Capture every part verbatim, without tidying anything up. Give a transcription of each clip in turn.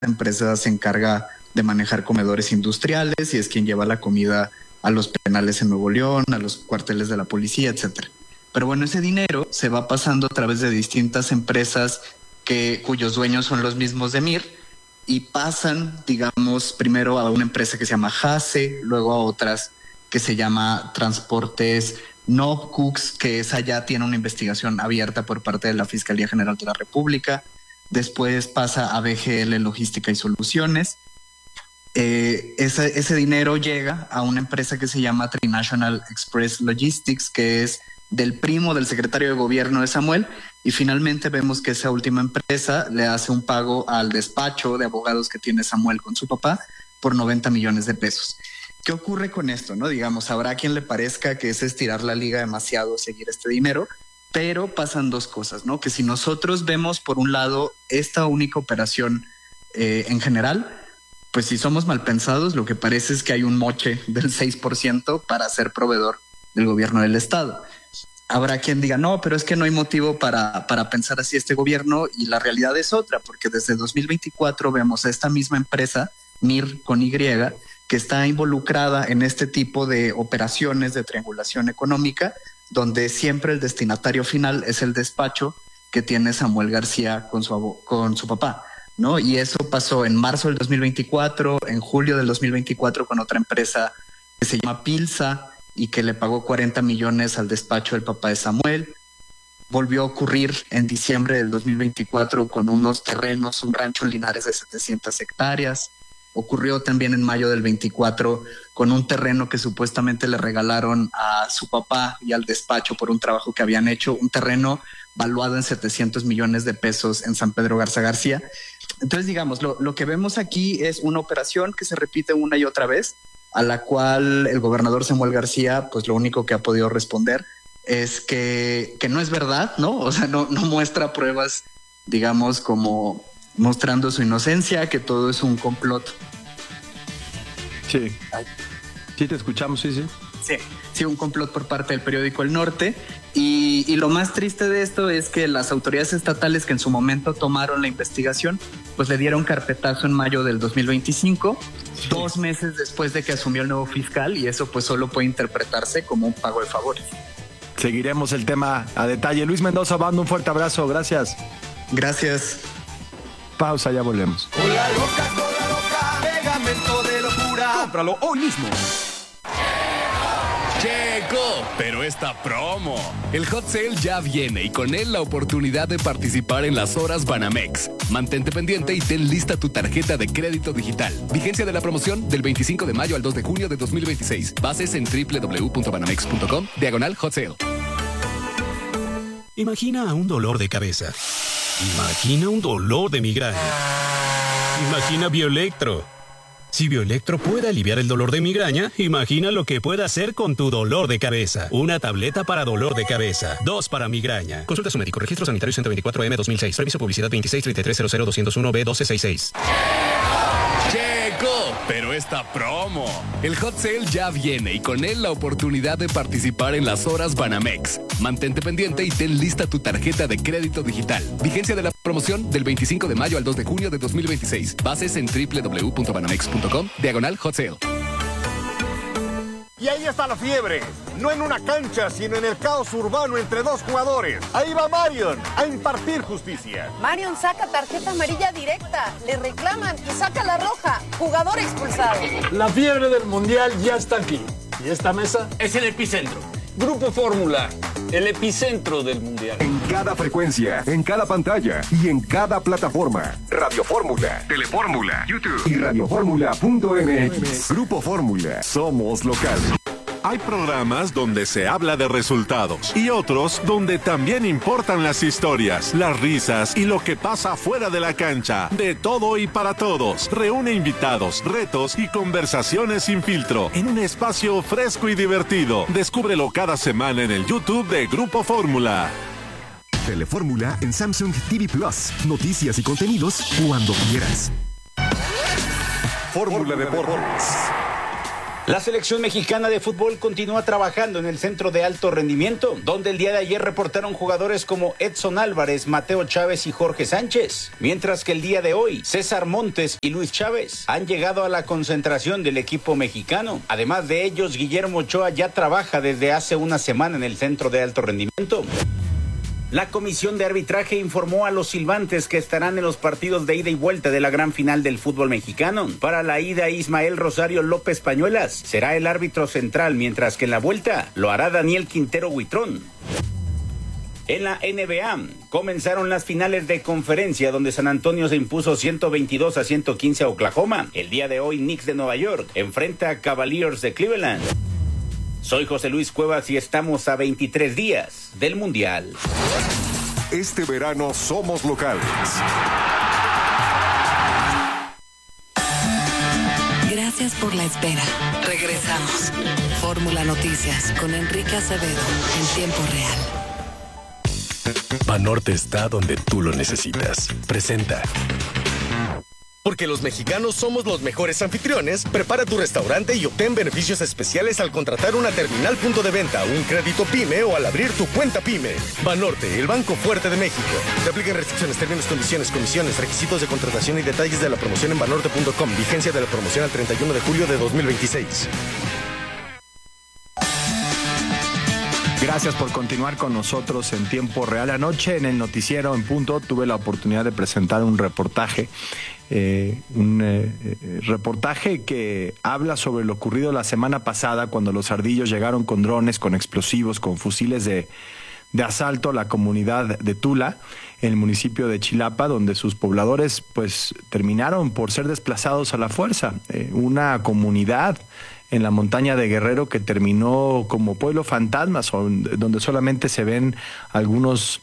empresa se encarga de manejar comedores industriales y es quien lleva la comida a los penales en Nuevo León, a los cuarteles de la policía, etcétera. Pero bueno, ese dinero se va pasando a través de distintas empresas que, cuyos dueños son los mismos de M I R y pasan, digamos, primero a una empresa que se llama Jase, luego a otras que se llama Transportes Novcux, que esa ya tiene una investigación abierta por parte de la Fiscalía General de la República. Después pasa a B G L Logística y Soluciones. Eh, ese, ese dinero llega a una empresa que se llama Trinational Express Logistics, que es del primo del secretario de gobierno de Samuel, y finalmente vemos que esa última empresa le hace un pago al despacho de abogados que tiene Samuel con su papá por noventa millones de pesos. ¿Qué ocurre con esto? ¿No? Digamos, habrá quien le parezca que es estirar la liga demasiado seguir este dinero, pero pasan dos cosas, ¿no? Que si nosotros vemos por un lado esta única operación eh, en general, pues si somos mal pensados, lo que parece es que hay un moche del seis por ciento para ser proveedor del gobierno del estado. Habrá quien diga, no, pero es que no hay motivo para, para pensar así este gobierno, y la realidad es otra, porque desde dos mil veinticuatro vemos a esta misma empresa, M I R con Y, que está involucrada en este tipo de operaciones de triangulación económica, donde siempre el destinatario final es el despacho que tiene Samuel García con su, con su papá, ¿no? Y eso pasó en marzo del dos mil veinticuatro, en julio del dos mil veinticuatro con otra empresa que se llama Pilsa y que le pagó cuarenta millones al despacho del papá de Samuel. Volvió a ocurrir en diciembre del dos mil veinticuatro con unos terrenos, un rancho en Linares de setecientas hectáreas. Ocurrió también en mayo del veinticuatro con un terreno que supuestamente le regalaron a su papá y al despacho por un trabajo que habían hecho, un terreno valuado en setecientos millones de pesos en San Pedro Garza García. Entonces, digamos, lo, lo que vemos aquí es una operación que se repite una y otra vez, a la cual el gobernador Samuel García, pues lo único que ha podido responder es que, que no es verdad, ¿no? O sea, no, no muestra pruebas, digamos, como mostrando su inocencia, que todo es un complot. Sí, sí te escuchamos, sí, sí. Sí, sí, un complot por parte del periódico El Norte. Y, y lo más triste de esto es que las autoridades estatales que en su momento tomaron la investigación, pues le dieron carpetazo en mayo del dos mil veinticinco, sí. dos meses después de que asumió el nuevo fiscal, y eso pues solo puede interpretarse como un pago de favores. Seguiremos el tema a detalle. Luis Mendoza Bando, un fuerte abrazo, gracias. Gracias. Pausa, ya volvemos. Cola loca, cola loca, pegamento de locura. Cómpralo hoy mismo. Llegó, pero esta promo. El Hot Sale ya viene y con él la oportunidad de participar en las horas Banamex. Mantente pendiente y ten lista tu tarjeta de crédito digital. Vigencia de la promoción del veinticinco de mayo al dos de junio de dos mil veintiséis. Bases en doble u doble u doble u punto banamex punto com, diagonal Hot Sale. Imagina un dolor de cabeza. Imagina un dolor de migraña. Imagina Bioelectro. Si Bioelectro puede aliviar el dolor de migraña, imagina lo que puede hacer con tu dolor de cabeza. Una tableta para dolor de cabeza, dos para migraña. Consulta a su médico. Registro sanitario ciento veinticuatro M dos mil seis. Reviso publicidad veintiséis treinta y tres cero cero doscientos uno B doce sesenta y seis. Llegó, pero esta promo. El Hot Sale ya viene y con él la oportunidad de participar en las horas Banamex. Mantente pendiente y ten lista tu tarjeta de crédito digital. Vigencia de la promoción del veinticinco de mayo al dos de junio de dos mil veintiséis. Bases en doble u doble u doble u punto banamex punto com, diagonal Hot Sale. Y ahí está la fiebre, no en una cancha, sino en el caos urbano entre dos jugadores. Ahí va Marion a impartir justicia. Marion saca tarjeta amarilla directa, le reclaman y saca la roja. Jugador expulsado. La fiebre del mundial ya está aquí. ¿Y esta mesa? Es el epicentro. Grupo Fórmula, el epicentro del mundial. En cada frecuencia, en cada pantalla y en cada plataforma. Radio Fórmula, Telefórmula, YouTube y radioformula punto m x. Grupo Fórmula, somos local. Hay programas donde se habla de resultados y otros donde también importan las historias, las risas y lo que pasa fuera de la cancha. De todo y para todos. Reúne invitados, retos y conversaciones sin filtro en un espacio fresco y divertido. Descúbrelo cada semana en el YouTube de Grupo Fórmula. Telefórmula en Samsung T V Plus. Noticias y contenidos cuando quieras. Fórmula Deportes. La selección mexicana de fútbol continúa trabajando en el centro de alto rendimiento, donde el día de ayer reportaron jugadores como Edson Álvarez, Mateo Chávez y Jorge Sánchez, mientras que el día de hoy César Montes y Luis Chávez han llegado a la concentración del equipo mexicano. Además de ellos, Guillermo Ochoa ya trabaja desde hace una semana en el centro de alto rendimiento. La comisión de arbitraje informó a los silbantes que estarán en los partidos de ida y vuelta de la gran final del fútbol mexicano. Para la ida, Ismael Rosario López Pañuelas será el árbitro central, mientras que en la vuelta lo hará Daniel Quintero Huitrón. En la N B A comenzaron las finales de conferencia, donde San Antonio se impuso ciento veintidós a ciento quince a Oklahoma. El día de hoy, Knicks de Nueva York enfrenta a Cavaliers de Cleveland. Soy José Luis Cuevas y estamos a veintitrés días del Mundial. Este verano somos locales. Gracias por la espera. Regresamos. Fórmula Noticias con Enrique Acevedo en tiempo real. Banorte está donde tú lo necesitas. Presenta. Porque los mexicanos somos los mejores anfitriones, prepara tu restaurante y obtén beneficios especiales al contratar una terminal punto de venta, un crédito PYME o al abrir tu cuenta PYME. Banorte, el banco fuerte de México. Se aplican restricciones, términos, condiciones, comisiones, requisitos de contratación y detalles de la promoción en banorte punto com. Vigencia de la promoción al treinta y uno de julio de dos mil veintiséis. Gracias por continuar con nosotros en tiempo real. Anoche en el noticiero en punto tuve la oportunidad de presentar un reportaje, eh, un eh, reportaje que habla sobre lo ocurrido la semana pasada cuando los ardillos llegaron con drones, con explosivos, con fusiles de, de asalto a la comunidad de Tula, en el municipio de Chilapa, donde sus pobladores pues terminaron por ser desplazados a la fuerza. Eh, una comunidad en la montaña de Guerrero que terminó como pueblo fantasma, donde solamente se ven algunos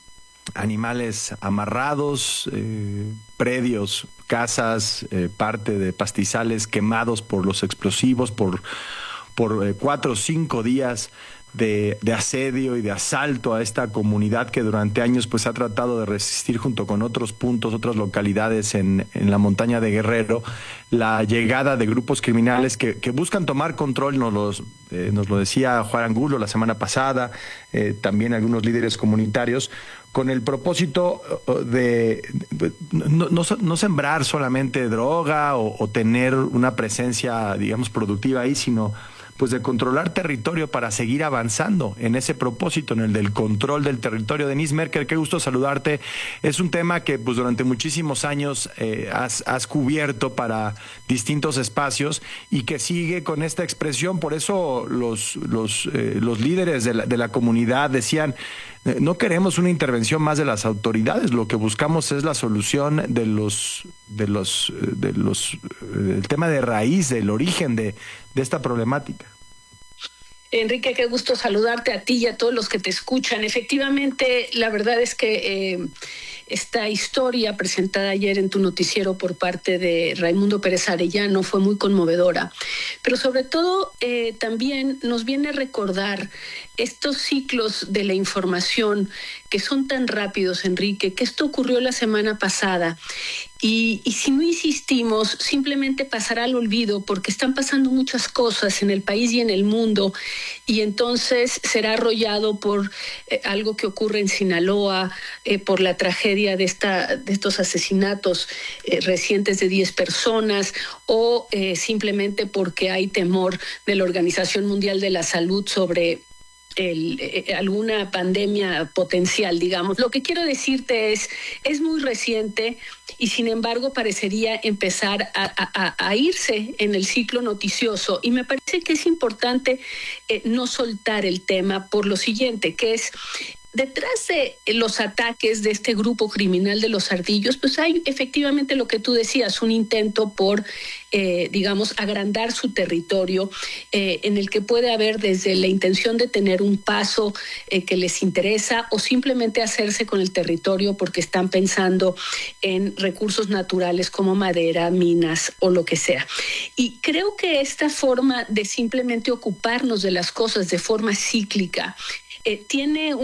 animales amarrados, eh, predios, casas, eh, parte de pastizales quemados por los explosivos, por, por eh, cuatro o cinco días de, de asedio y de asalto a esta comunidad que durante años pues ha tratado de resistir junto con otros puntos, otras localidades en, en la montaña de Guerrero, la llegada de grupos criminales que, que buscan tomar control. Nos, los, eh, nos lo decía Juan Angulo la semana pasada, eh, también algunos líderes comunitarios, con el propósito de, de no, no, no sembrar solamente droga o, o tener una presencia, digamos, productiva ahí, sino pues de controlar territorio para seguir avanzando en ese propósito, en el del control del territorio. Denise Merker, qué gusto saludarte. Es un tema que pues durante muchísimos años eh, has, has cubierto para distintos espacios y que sigue con esta expresión. Por eso los, los, eh, los líderes de la, de la comunidad decían, eh, no queremos una intervención más de las autoridades, lo que buscamos es la solución de los, de los, de los, del tema de raíz, del origen de, de esta problemática. Enrique, qué gusto saludarte a ti y a todos los que te escuchan. Efectivamente, la verdad es que eh, esta historia presentada ayer en tu noticiero por parte de Raimundo Pérez Arellano fue muy conmovedora, pero sobre todo eh, también nos viene a recordar estos ciclos de la información que son tan rápidos, Enrique, que esto ocurrió la semana pasada y, y si no insistimos simplemente pasará al olvido porque están pasando muchas cosas en el país y en el mundo y entonces será arrollado por eh, algo que ocurre en Sinaloa, eh, por la tragedia de, esta, de estos asesinatos eh, recientes de diez personas o eh, simplemente porque hay temor de la Organización Mundial de la Salud sobre El, eh, alguna pandemia potencial, digamos. Lo que quiero decirte es, es muy reciente y sin embargo parecería empezar a, a, a irse en el ciclo noticioso y me parece que es importante eh, no soltar el tema por lo siguiente, que es detrás de los ataques de este grupo criminal de los ardillos, pues hay efectivamente lo que tú decías, un intento por, eh, digamos, agrandar su territorio, eh, en el que puede haber desde la intención de tener un paso eh, que les interesa o simplemente hacerse con el territorio porque están pensando en recursos naturales como madera, minas o lo que sea. Y creo que esta forma de simplemente ocuparnos de las cosas de forma cíclica eh, tiene un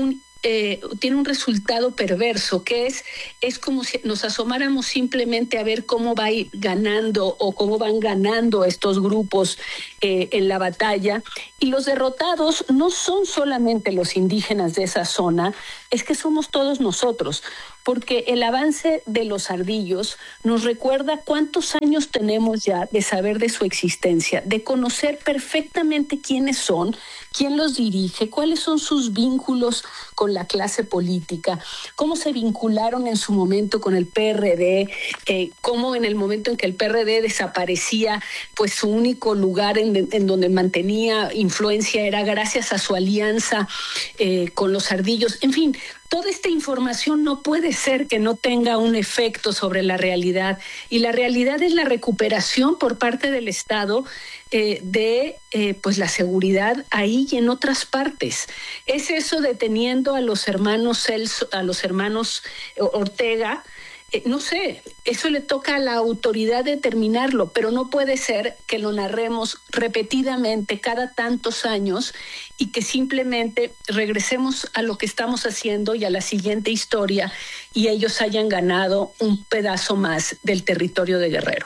eh, tiene un resultado perverso, que es, es como si nos asomáramos simplemente a ver cómo va a ir ganando o cómo van ganando estos grupos eh, en la batalla. Y los derrotados no son solamente los indígenas de esa zona, es que somos todos nosotros, porque el avance de los ardillos nos recuerda cuántos años tenemos ya de saber de su existencia, de conocer perfectamente quiénes son, quién los dirige, cuáles son sus vínculos con la clase política, cómo se vincularon en su momento con el P R D, eh, cómo en el momento en que el P R D desaparecía, pues su único lugar en, en donde mantenía influencia era gracias a su alianza eh, con los ardillos. En fin, toda esta información no puede ser que no tenga un efecto sobre la realidad, y la realidad es la recuperación por parte del Estado eh, de eh, pues la seguridad ahí y en otras partes. Es eso deteniendo a los hermanos Celso, a los hermanos Ortega. Eh, no sé, eso le toca a la autoridad determinarlo, pero no puede ser que lo narremos repetidamente cada tantos años y que simplemente regresemos a lo que estamos haciendo y a la siguiente historia y ellos hayan ganado un pedazo más del territorio de Guerrero.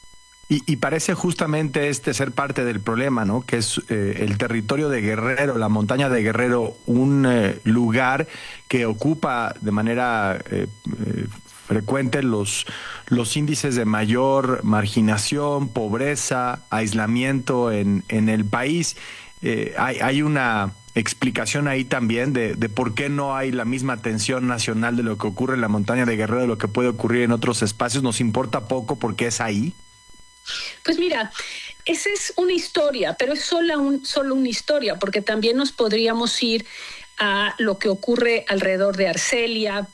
Y, y parece justamente este ser parte del problema, ¿no? Que es eh, el territorio de Guerrero, la montaña de Guerrero, un eh, lugar que ocupa de manera eh, eh, frecuente los, los índices de mayor marginación, pobreza, aislamiento en, en el país. Eh, hay, hay una explicación ahí también de, de por qué no hay la misma atención nacional de lo que ocurre en la montaña de Guerrero, de lo que puede ocurrir en otros espacios. ¿Nos importa poco porque es ahí? Pues mira, esa es una historia, pero es solo, un, solo una historia, porque también nos podríamos ir a lo que ocurre alrededor de Arcelia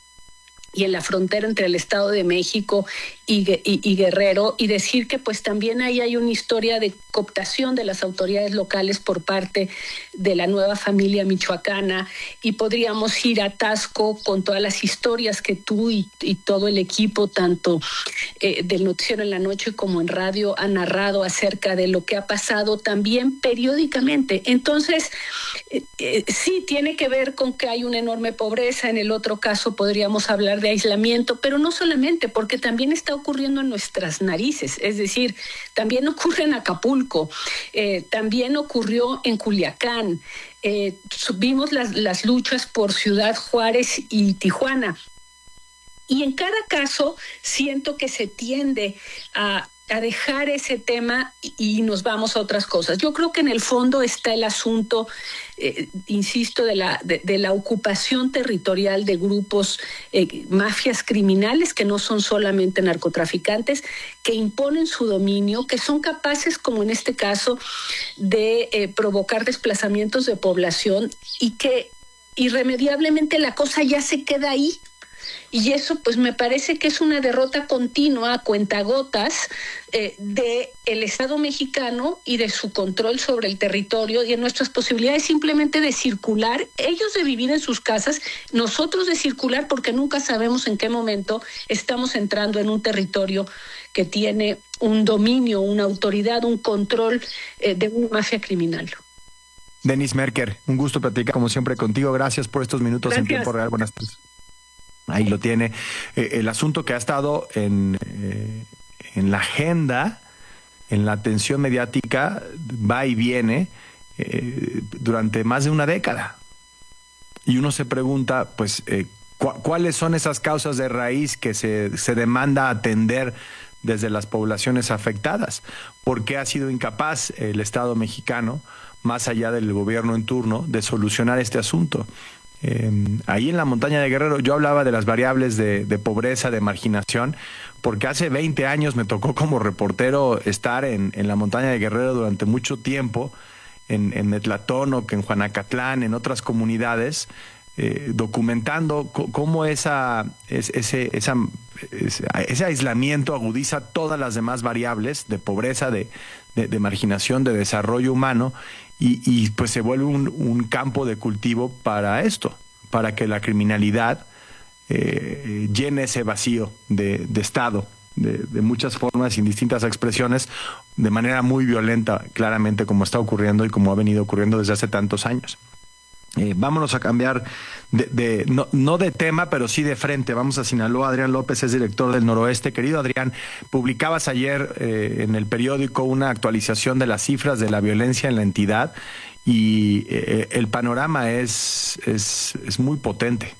y en la frontera entre el Estado de México y, y, y Guerrero, y decir que pues también ahí hay una historia de cooptación de las autoridades locales por parte de la nueva familia michoacana, y podríamos ir a Taxco con todas las historias que tú y, y todo el equipo, tanto eh, del Noticiero en la Noche como en radio, han narrado acerca de lo que ha pasado también periódicamente. Entonces, eh, eh, sí tiene que ver con que hay una enorme pobreza. En el otro caso podríamos hablar de aislamiento, pero no solamente, porque también está ocurriendo en nuestras narices, es decir, también ocurre en Acapulco, eh, también ocurrió en Culiacán, eh, vimos las, las luchas por Ciudad Juárez y Tijuana, y en cada caso siento que se tiende a a dejar ese tema y nos vamos a otras cosas. Yo creo que en el fondo está el asunto, eh, insisto, de la, de, de la ocupación territorial de grupos, eh, mafias criminales que no son solamente narcotraficantes, que imponen su dominio, que son capaces, como en este caso, de eh, provocar desplazamientos de población y que irremediablemente la cosa ya se queda ahí. Y eso pues me parece que es una derrota continua a cuentagotas eh, del Estado mexicano y de su control sobre el territorio y en nuestras posibilidades simplemente de circular, ellos de vivir en sus casas, nosotros de circular, porque nunca sabemos en qué momento estamos entrando en un territorio que tiene un dominio, una autoridad, un control eh, de una mafia criminal. Denise Merker, un gusto platicar como siempre contigo. Gracias por estos minutos. Gracias. En tiempo real. Buenas tardes. Ahí lo tiene. Eh, el asunto que ha estado en, eh, en la agenda, en la atención mediática, va y viene eh, durante más de una década. Y uno se pregunta, pues, eh, cu ¿cuáles son esas causas de raíz que se, se demanda atender desde las poblaciones afectadas? ¿Por qué ha sido incapaz el Estado mexicano, más allá del gobierno en turno, de solucionar este asunto? Eh, ahí en la montaña de Guerrero yo hablaba de las variables de, de pobreza, de marginación, porque hace veinte años me tocó como reportero estar en, en la montaña de Guerrero durante mucho tiempo, en, en Metlatónoc, en Juanacatlán, en otras comunidades, eh, documentando cómo esa, ese, esa, ese, ese aislamiento agudiza todas las demás variables de pobreza, de, de, de marginación, de desarrollo humano. Y, y pues se vuelve un, un campo de cultivo para esto, para que la criminalidad eh, llene ese vacío de, de Estado, de, de muchas formas y distintas expresiones, de manera muy violenta, claramente, como está ocurriendo y como ha venido ocurriendo desde hace tantos años. Eh, vámonos a cambiar de, de no, no de tema, pero sí de frente. Vamos a Sinaloa. Adrián López es director del Noroeste. Querido Adrián, publicabas ayer eh, en el periódico una actualización de las cifras de la violencia en la entidad y eh, el panorama es, es, es muy potente.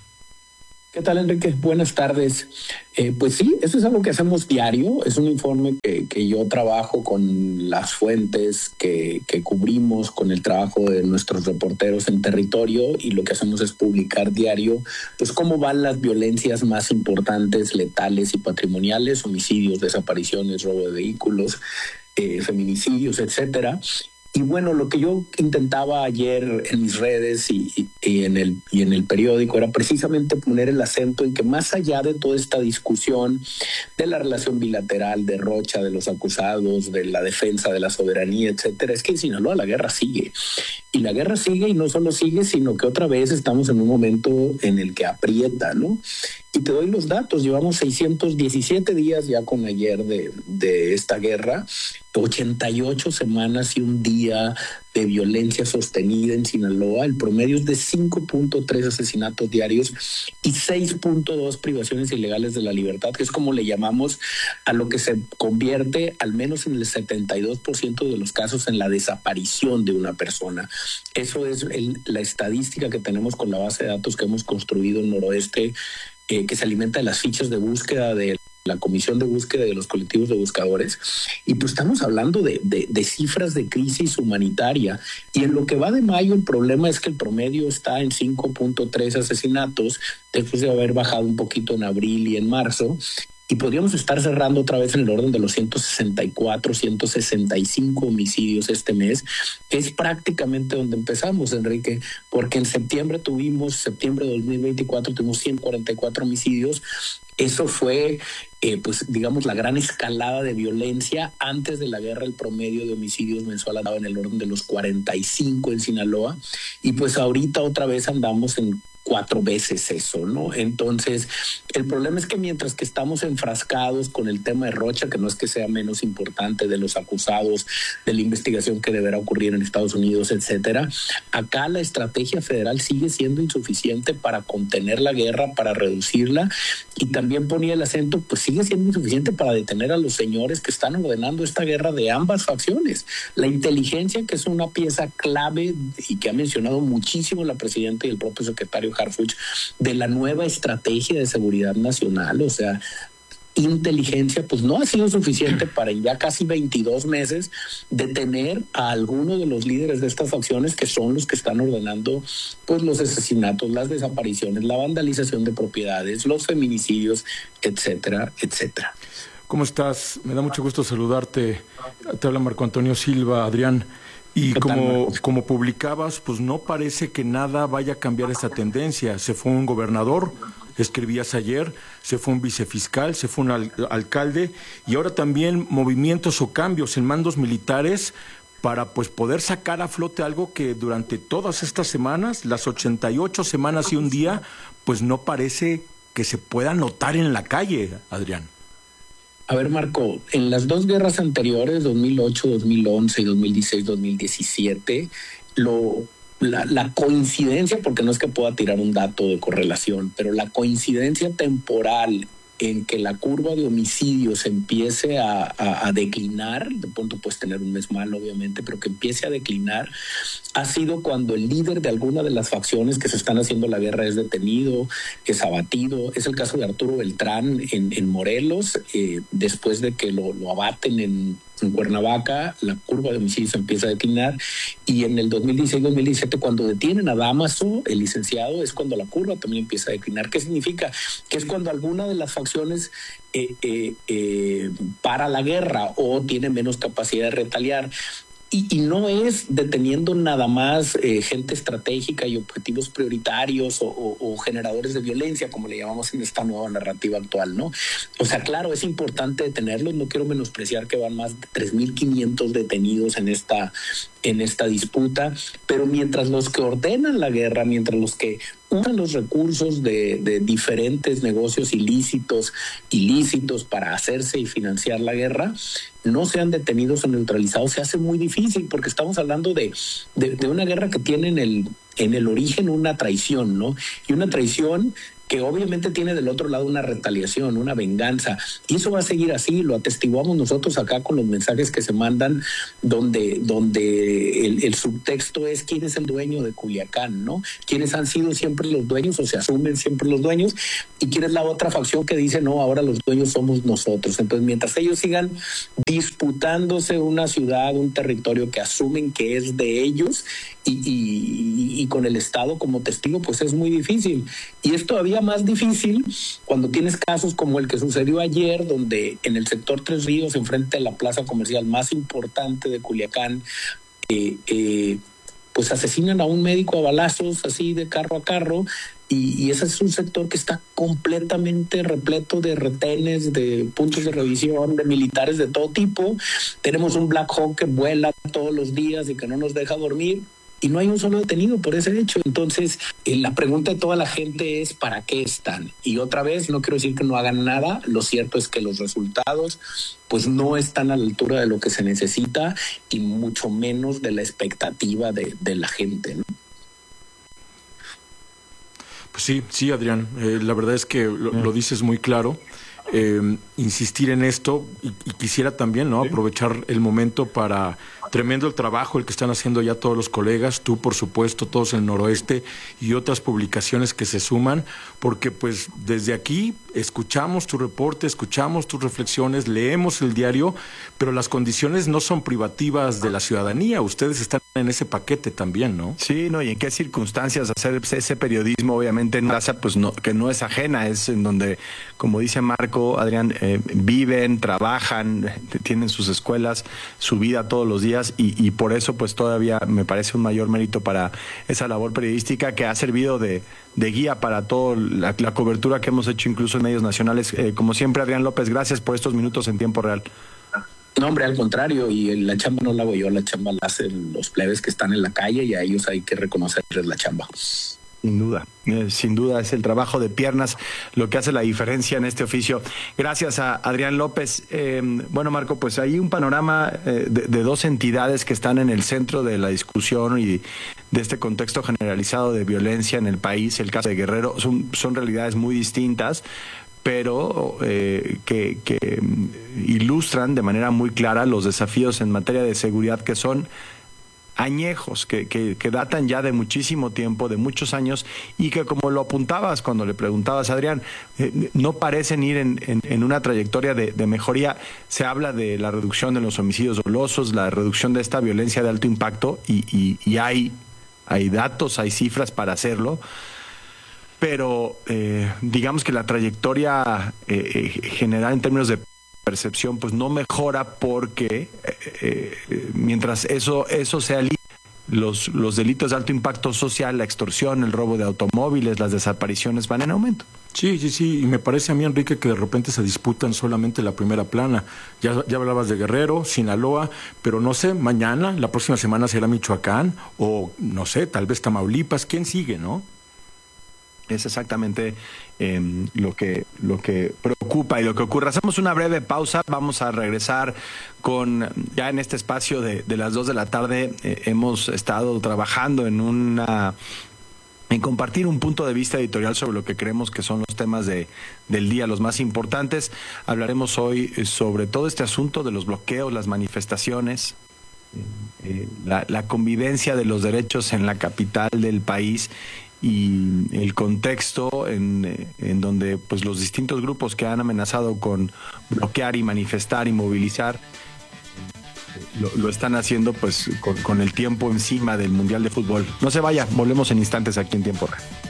¿Qué tal, Enrique? Buenas tardes. Eh, pues sí, eso es algo que hacemos diario. Es un informe que, que yo trabajo con las fuentes que, que cubrimos, con el trabajo de nuestros reporteros en territorio, y lo que hacemos es publicar diario pues cómo van las violencias más importantes, letales y patrimoniales, homicidios, desapariciones, robo de vehículos, eh, feminicidios, etcétera. Y bueno, lo que yo intentaba ayer en mis redes y, y, y, en el, y en el periódico era precisamente poner el acento en que más allá de toda esta discusión de la relación bilateral, de Rocha, de los acusados, de la defensa de la soberanía, etcétera, es que en Sinaloa la guerra sigue. Y la guerra sigue, y no solo sigue, sino que otra vez estamos en un momento en el que aprieta, ¿no? Y te doy los datos, llevamos seiscientos diecisiete días ya con ayer de, de esta guerra, ochenta y ocho semanas y un día de violencia sostenida en Sinaloa. El promedio es de cinco punto tres asesinatos diarios y seis punto dos privaciones ilegales de la libertad, que es como le llamamos a lo que se convierte, al menos en el setenta y dos por ciento de los casos, en la desaparición de una persona. Eso es el, la estadística que tenemos con la base de datos que hemos construido en Noroeste, eh, que se alimenta de las fichas de búsqueda de la Comisión de Búsqueda de los colectivos de buscadores. Y pues estamos hablando de, de, de cifras de crisis humanitaria. Y en lo que va de mayo, el problema es que el promedio está en cinco punto tres asesinatos, después de haber bajado un poquito en abril y en marzo. Y podríamos estar cerrando otra vez en el orden de los ciento sesenta y cuatro, ciento sesenta y cinco homicidios este mes, que es prácticamente donde empezamos, Enrique, porque en septiembre tuvimos, septiembre de dos mil veinticuatro, tuvimos ciento cuarenta y cuatro homicidios. Eso fue, eh, pues, digamos, la gran escalada de violencia. Antes de la guerra, el promedio de homicidios mensual andaba en el orden de los cuarenta y cinco en Sinaloa. Y pues ahorita otra vez andamos en cuatro veces eso, ¿no? Entonces, el problema es que mientras que estamos enfrascados con el tema de Rocha, que no es que sea menos importante, de los acusados, de la investigación que deberá ocurrir en Estados Unidos, etcétera, acá la estrategia federal sigue siendo insuficiente para contener la guerra, para reducirla, y también ponía el acento, pues sigue siendo insuficiente para detener a los señores que están ordenando esta guerra de ambas facciones. La inteligencia, que es una pieza clave y que ha mencionado muchísimo la presidenta y el propio secretario Harfuch, de la nueva estrategia de seguridad nacional, o sea, inteligencia, pues no ha sido suficiente para en ya casi veintidós meses detener a algunos de los líderes de estas facciones, que son los que están ordenando pues los asesinatos, las desapariciones, la vandalización de propiedades, los feminicidios, etcétera, etcétera. ¿Cómo estás? Me da mucho gusto saludarte. Te habla Marco Antonio Silva, Adrián. Y como, como publicabas, pues no parece que nada vaya a cambiar esta tendencia. Se fue un gobernador, escribías ayer, se fue un vicefiscal, se fue un al, alcalde, y ahora también movimientos o cambios en mandos militares para pues poder sacar a flote algo que durante todas estas semanas, las ochenta y ocho semanas y un día, pues no parece que se pueda notar en la calle, Adrián. A ver, Marco, en las dos guerras anteriores, dos mil ocho, dos mil once y dos mil dieciséis, dos mil diecisiete, lo, la, la coincidencia, porque no es que pueda tirar un dato de correlación, pero la coincidencia temporal en que la curva de homicidios empiece a, a, a declinar, de pronto puedes tener un mes mal, obviamente, pero que empiece a declinar, ha sido cuando el líder de alguna de las facciones que se están haciendo la guerra es detenido, es abatido. Es el caso de Arturo Beltrán en, en Morelos, eh, después de que lo, lo abaten en, en Cuernavaca, la curva de homicidios empieza a declinar, y en el dos mil dieciséis, dos mil diecisiete, cuando detienen a Damaso, el licenciado, es cuando la curva también empieza a declinar. ¿Qué significa? Que es cuando alguna de las facciones eh, eh, eh, para la guerra o tiene menos capacidad de retaliar. Y, y no es deteniendo nada más eh, gente estratégica y objetivos prioritarios o, o, o generadores de violencia, como le llamamos en esta nueva narrativa actual, ¿no? O sea, claro, es importante detenerlos. No quiero menospreciar que van más de tres mil quinientos detenidos en esta, en esta disputa, pero mientras los que ordenan la guerra, mientras los que usan los recursos de, de diferentes negocios ilícitos, ilícitos para hacerse y financiar la guerra, no sean detenidos o neutralizados, se hace muy difícil, porque estamos hablando de, de, de una guerra que tiene en el, en el origen una traición, ¿no? Y una traición que obviamente tiene del otro lado una retaliación, una venganza, y eso va a seguir así. Lo atestiguamos nosotros acá con los mensajes que se mandan, donde, donde el, el subtexto es quién es el dueño de Culiacán, ¿no? Quiénes han sido siempre los dueños o se asumen siempre los dueños, y quién es la otra facción que dice no, ahora los dueños somos nosotros. Entonces, mientras ellos sigan disputándose una ciudad, un territorio que asumen que es de ellos, y, y, y con el Estado como testigo, pues es muy difícil. Y es todavía más difícil cuando tienes casos como el que sucedió ayer, donde en el sector Tres Ríos, enfrente de la plaza comercial más importante de Culiacán, eh, eh, pues asesinan a un médico a balazos, así de carro a carro, y, y ese es un sector que está completamente repleto de retenes, de puntos de revisión, de militares de todo tipo. Tenemos un Black Hawk que vuela todos los días y que no nos deja dormir, y no hay un solo detenido por ese hecho. Entonces, eh, la pregunta de toda la gente es ¿para qué están? Y otra vez, no quiero decir que no hagan nada, lo cierto es que los resultados pues no están a la altura de lo que se necesita, y mucho menos de la expectativa de, de la gente, ¿no? Pues sí, sí, Adrián, eh, la verdad es que lo, lo dices muy claro. Eh, insistir en esto, y, y quisiera también, ¿no?, aprovechar el momento para tremendo el trabajo el que están haciendo ya todos los colegas, tú por supuesto, todos en el noroeste, y otras publicaciones que se suman, porque pues desde aquí escuchamos tu reporte, escuchamos tus reflexiones, leemos el diario, pero las condiciones no son privativas de la ciudadanía, ustedes están en ese paquete también, ¿no? Sí, no, y en qué circunstancias hacer ese periodismo, obviamente en casa, pues no, que no es ajena, es en donde, como dice Marco, Adrián, eh, viven, trabajan, tienen sus escuelas, su vida todos los días, y, y por eso pues todavía me parece un mayor mérito para esa labor periodística que ha servido de, de guía para toda la, la cobertura que hemos hecho incluso en medios nacionales. Eh, como siempre, Adrián López, gracias por estos minutos en tiempo real. No, hombre, al contrario, y la chamba no la hago yo, la chamba la hacen los plebes que están en la calle, y a ellos hay que reconocerles la chamba. Sin duda, eh, sin duda es el trabajo de piernas lo que hace la diferencia en este oficio. Gracias a Adrián López. Eh, bueno, Marco, pues hay un panorama eh, de, de dos entidades que están en el centro de la discusión y de este contexto generalizado de violencia en el país. El caso de Guerrero son, son realidades muy distintas, pero eh, que, que ilustran de manera muy clara los desafíos en materia de seguridad que son añejos, que, que, que datan ya de muchísimo tiempo, de muchos años, y que, como lo apuntabas cuando le preguntabas a Adrián, eh, no parecen ir en, en, en una trayectoria de, de mejoría. Se habla de la reducción de los homicidios dolosos, la reducción de esta violencia de alto impacto, y, y, y hay, hay datos, hay cifras para hacerlo, pero eh, digamos que la trayectoria eh, eh, general en términos de percepción pues no mejora, porque eh, eh, mientras eso eso sea los los delitos de alto impacto social, la extorsión, el robo de automóviles, las desapariciones van en aumento. Sí, sí, sí, y me parece a mí, Enrique, que de repente se disputan solamente la primera plana. Ya, ya hablabas de Guerrero, Sinaloa, pero no sé, mañana, la próxima semana será Michoacán, o no sé, tal vez Tamaulipas. ¿Quién sigue, no? Es exactamente eh, lo que lo que preocupa y lo que ocurre. Hacemos una breve pausa, vamos a regresar con, ya en este espacio de, de las dos de la tarde, eh, hemos estado trabajando en una en compartir un punto de vista editorial sobre lo que creemos que son los temas de, del día, los más importantes. Hablaremos hoy sobre todo este asunto de los bloqueos, las manifestaciones, eh, la, la convivencia de los derechos en la capital del país, y el contexto en, en donde pues los distintos grupos que han amenazado con bloquear y manifestar y movilizar lo, lo están haciendo pues con, con el tiempo encima del Mundial de Fútbol. No se vaya, volvemos en instantes aquí en Tiempo Real.